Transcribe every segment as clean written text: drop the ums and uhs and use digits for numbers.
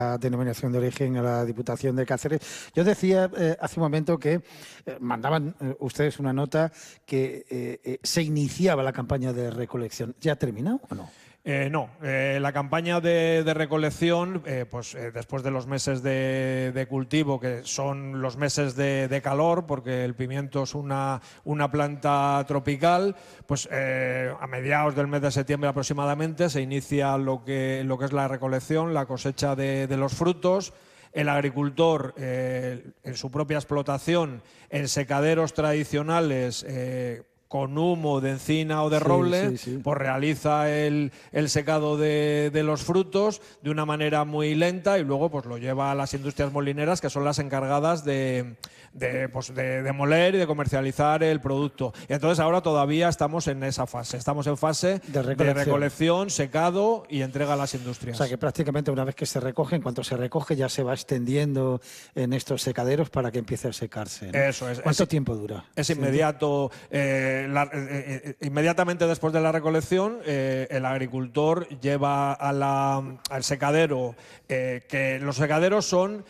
la denominación de origen a la Diputación de Cáceres. Yo decía hace un momento que mandaban ustedes una nota que se iniciaba la campaña de recolección. ¿Ya ha terminado o no? No, la campaña de recolección, después de los meses de cultivo, que son los meses de calor, porque el pimiento es una planta tropical, pues a mediados del mes de septiembre aproximadamente se inicia lo que es la recolección, la cosecha de los frutos. El agricultor, en su propia explotación, en secaderos tradicionales, con humo de encina o de roble, pues realiza el secado de los frutos de una manera muy lenta y luego pues lo lleva a las industrias molineras, que son las encargadas de moler y de comercializar el producto. Y entonces ahora todavía estamos en esa fase. Estamos en fase de recolección, secado y entrega a las industrias. O sea que prácticamente una vez que se recoge, en cuanto se recoge ya se va extendiendo en estos secaderos para que empiece a secarse, ¿no? Eso es. ¿Cuánto tiempo dura? Es inmediato. Inmediatamente después de la recolección, el agricultor lleva al secadero, que los secaderos son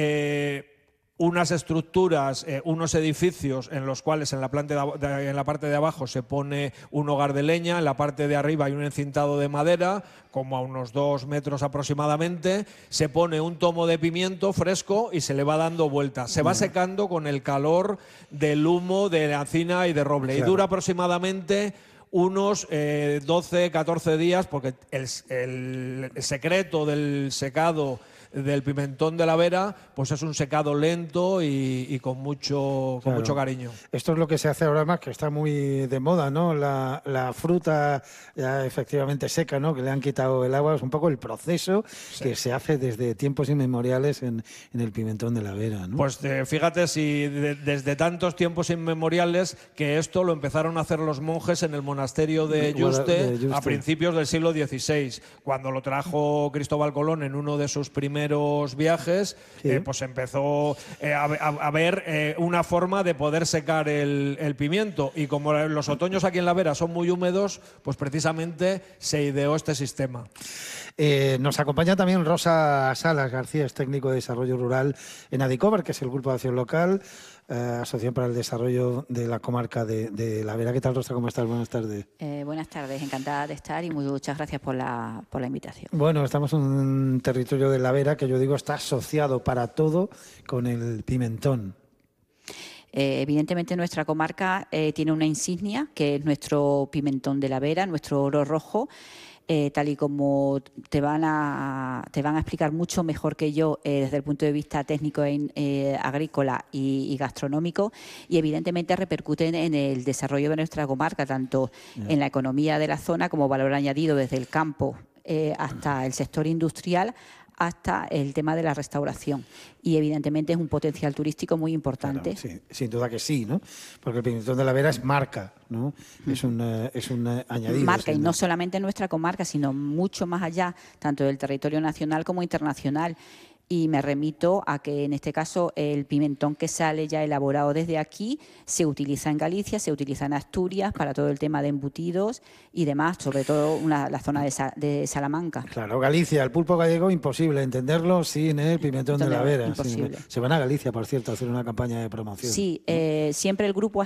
unas estructuras, unos edificios en los cuales en la parte de abajo se pone un hogar de leña, en la parte de arriba hay un encintado de madera, como a unos 2 metros aproximadamente, se pone un tomo de pimiento fresco y se le va dando vueltas. Se va secando con el calor del humo de la encina y de roble. Claro. Y dura aproximadamente unos 12, 14 días, porque el secreto del secado del pimentón de la Vera, pues es un secado lento y con mucho cariño. Esto es lo que se hace ahora más, que está muy de moda, ¿no? La fruta ya efectivamente seca, ¿no? Que le han quitado el agua, es un poco el proceso que se hace desde tiempos inmemoriales en el pimentón de la Vera, ¿no? Pues fíjate si desde tantos tiempos inmemoriales que esto lo empezaron a hacer los monjes en el monasterio de Yuste a principios del siglo XVI, cuando lo trajo Cristóbal Colón en uno de sus primeros viajes, pues empezó a ver una forma de poder secar el pimiento, y como los otoños aquí en la Vera son muy húmedos, pues precisamente se ideó este sistema. Nos acompaña también Rosa Salas García, es técnico de desarrollo rural en Adicover, que es el Grupo de Acción Local, Asociación para el Desarrollo de la Comarca de la Vera. ¿Qué tal, Rosa? ¿Cómo estás? Buenas tardes. Buenas tardes, encantada de estar y muchas gracias por la invitación. Bueno, estamos en un territorio de la Vera que yo digo está asociado para todo con el pimentón. Evidentemente nuestra comarca tiene una insignia que es nuestro pimentón de la Vera, nuestro oro rojo. Tal y como te van a explicar mucho mejor que yo desde el punto de vista técnico, agrícola y gastronómico, y evidentemente repercuten en el desarrollo de nuestra comarca, tanto en la economía de la zona como valor añadido desde el campo hasta el sector industrial, hasta el tema de la restauración. Y evidentemente es un potencial turístico muy importante. Claro, sí, sin duda que sí, ¿no? Porque el pimentón de la Vera es marca, ¿no? Es un añadido. Marca, y no solamente en nuestra comarca, sino mucho más allá, tanto del territorio nacional como internacional. Y me remito a que en este caso el pimentón que sale ya elaborado desde aquí se utiliza en Galicia, se utiliza en Asturias para todo el tema de embutidos y demás, sobre todo la zona de Salamanca. Claro, Galicia, el pulpo gallego, imposible entenderlo sin el pimentón de la Vera. Imposible. Se van a Galicia, por cierto, a hacer una campaña de promoción. Sí, siempre el grupo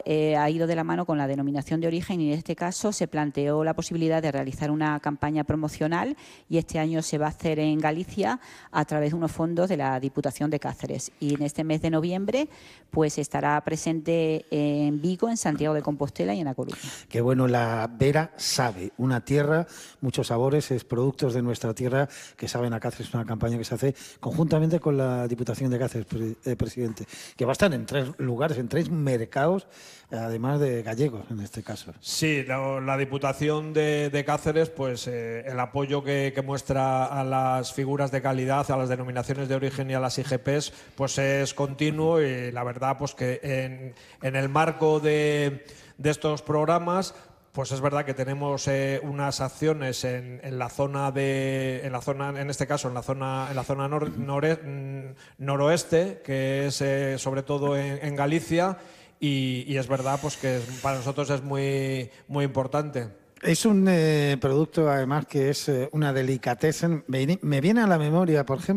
ha ido de la mano con la denominación de origen, y en este caso se planteó la posibilidad de realizar una campaña promocional, y este año se va a hacer en Galicia a través de unos fondos de la Diputación de Cáceres, y en este mes de noviembre pues estará presente en Vigo, en Santiago de Compostela y en A Coruña. Qué bueno, la Vera sabe, una tierra, muchos sabores, es productos de nuestra tierra que saben a Cáceres, una campaña que se hace conjuntamente con la Diputación de Cáceres, presidente, que va a estar en 3 lugares, en 3 mercados, además de gallegos en este caso. Sí, la Diputación de Cáceres, pues el apoyo que muestra a las figuras de calidad, a las denominaciones de origen y a las IGPs, pues es continuo, y la verdad pues que en el marco de estos programas, pues es verdad que tenemos unas acciones en la zona, en este caso en la zona noroeste, que es sobre todo en Galicia, y es verdad pues que para nosotros es muy, muy importante. Es un producto, además, que es una delicatessen. Me viene a la memoria, por ejemplo,